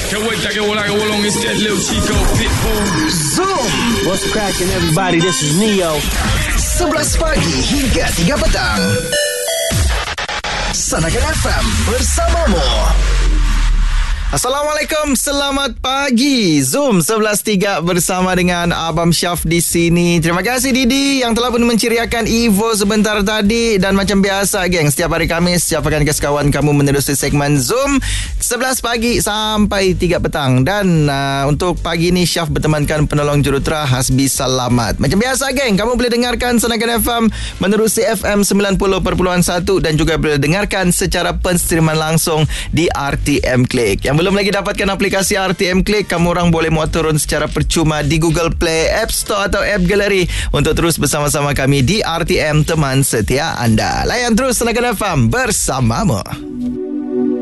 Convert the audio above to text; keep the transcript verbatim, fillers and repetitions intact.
Zoom. What's cracking, everybody? This is Neo. sebelas pagi hingga tiga petang. Sanakan F M bersamamu. Assalamualaikum, selamat pagi. Zoom sebelas tiga bersama dengan Abang Syaf di sini. Terima kasih Didi yang telah pun menceriakan Evo sebentar tadi. Dan macam biasa geng, setiap hari Khamis Syaf akan kasih kawan kamu menerusi segmen Zoom sebelas pagi sampai tiga petang. Dan uh, untuk pagi ni Syaf bertemankan penolong jurutera Hasbi Salamat. Macam biasa geng, kamu boleh dengarkan Sanakan F M menerusi F M sembilan puluh perpuluhan satu dan juga boleh dengarkan secara penstreaman langsung di R T M Click. Yang belum lagi dapatkan aplikasi R T M Click, kamu orang boleh muat turun secara percuma di Google Play, App Store atau App Gallery untuk terus bersama-sama kami di R T M, teman setia anda. Layan terus Sanakan F M bersamamu.